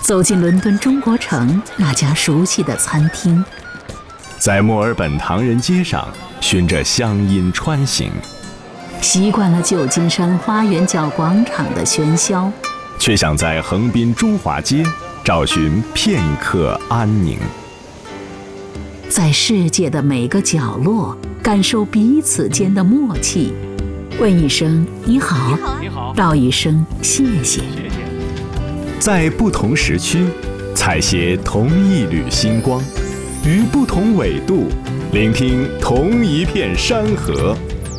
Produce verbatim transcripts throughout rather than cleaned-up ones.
走进伦敦中国城那家熟悉的餐厅， 在墨尔本唐人街上循着乡音穿行， 习惯了旧金山花园角广场的喧嚣， 却想在横滨中华街找寻片刻安宁。 在世界的每个角落感受彼此间的默契，问一声你好， 你好， 道一声谢谢。 在不同时区采撷同一缕星光，于不同纬度聆听同一片山河。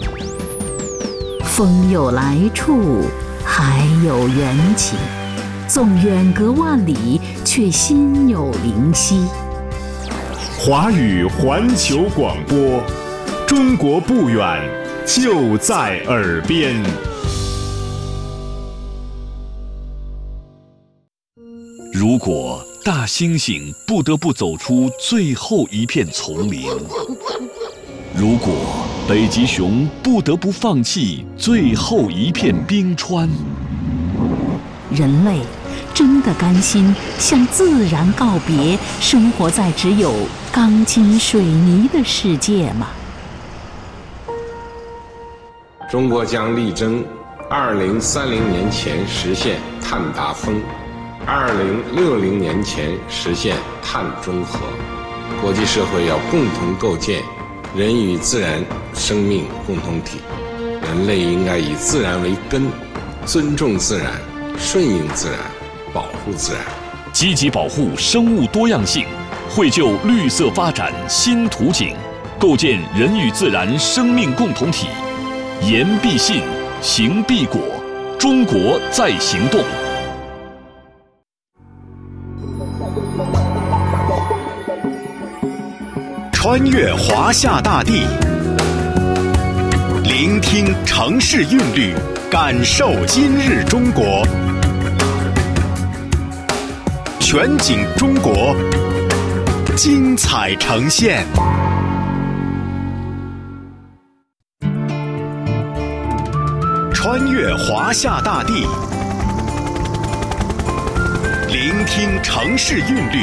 风有来处，海有缘起，纵远隔万里，却心有灵犀。 华语环球广播，中国不远，就在耳边。 如果大猩猩不得不走出最后一片丛林，如果北极熊不得不放弃最后一片冰川， 人类真的甘心向自然告别，生活在只有钢筋水泥的世界吗？ 中国将力争二零三零年前实现碳达峰，二零六零年前实现碳中和。国际社会要共同构建人与自然生命共同体，人类应该以自然为根，尊重自然，顺应自然，保护自然， 积极保护生物多样性，绘就绿色发展新图景，构建人与自然生命共同体。言必信，行必果，中国在行动。 穿越华夏大地，聆听城市韵律，感受今日中国。全景中国，精彩呈现。穿越华夏大地，聆听城市韵律，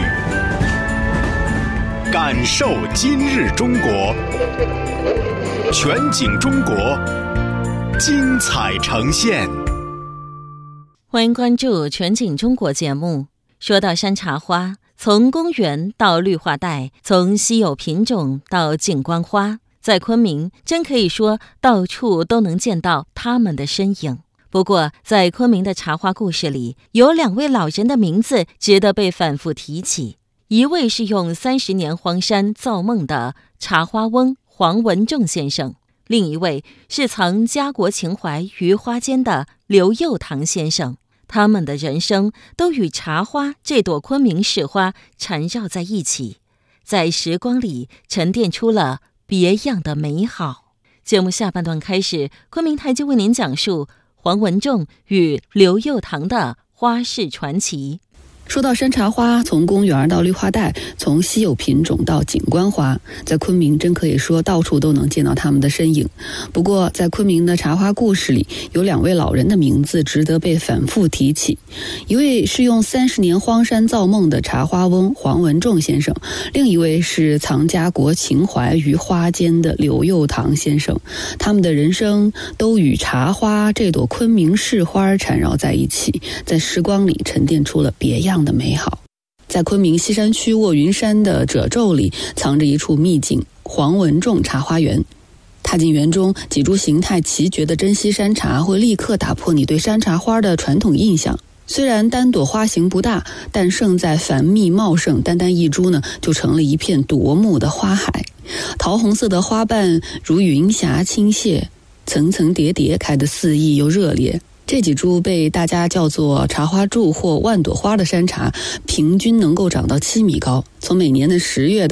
感受今日中国。全景中国，精彩呈现。 欢迎关注全景中国节目。说到山茶花，从公园到绿化带，从稀有品种到景观花，在昆明真可以说到处都能见到它们的身影。不过在昆明的茶花故事里，有两位老人的名字值得被反复提起。一位是用三十年荒山造梦的茶花翁黄文仲先生，另一位是藏家国情怀于花间的刘佑堂先生。他们的人生都与茶花这朵昆明市花缠绕在一起，在时光里沉淀出了别样的美好。节目下半段开始，昆明台就为您讲述黄文仲与刘佑堂的花市传奇。 说到山茶花，从公园到绿化带，从稀有品种到景观花，在昆明真可以说到处都能见到它们的身影。不过在昆明的茶花故事里，有两位老人的名字值得被反复提起。一位是用三十年荒山造梦的茶花翁黄文仲先生，另一位是藏家国情怀于花间的刘佑堂先生。他们的人生都与茶花这朵昆明市花缠绕在一起，在时光里沉淀出了别样的美好。在昆明西山区卧云山的褶皱里，藏着一处秘境黄文仲茶花园。踏进园中，几株形态奇绝的珍稀山茶会立刻打破你对山茶花的传统印象。虽然单朵花型不大，但胜在繁密茂盛，单单一株呢，就成了一片夺目的花海。桃红色的花瓣如云霞倾泻，层层叠叠，开得肆意又热烈。这几株被大家叫做茶花柱或万朵花的山茶，平均能够长到七米高。从每年的十月到